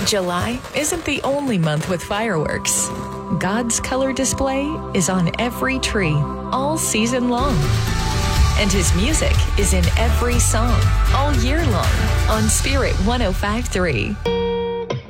July isn't the only month with fireworks. God's color display is on every tree, all season long. And His music is in every song, all year long, on Spirit 105.3.